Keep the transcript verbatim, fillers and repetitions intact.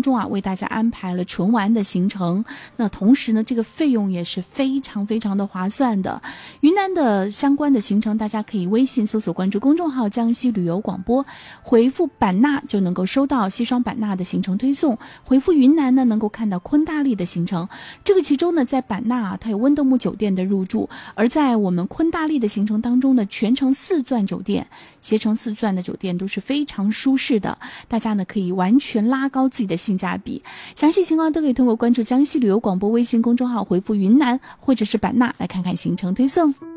中啊，为大家安排了纯玩的行程。那同时呢，这个费用也是非常非常的划算的。云南的相关的行程，大家可以微信搜索关注公众号江西旅游广播，回复版纳就能够收到西双版纳的行程推送，回复云南呢，能够看到昆大丽的行程。这个其中呢，在版纳啊，它有温德姆酒店的入住，而在我们昆大丽的行程当中呢，全程四钻酒店、携程四钻的酒店都是非常舒适的，大家呢可以完全拉高自己的性价比。详细情况都可以通过关注江西旅游广播微信公众号回复云南或者是版纳来看看行程推送。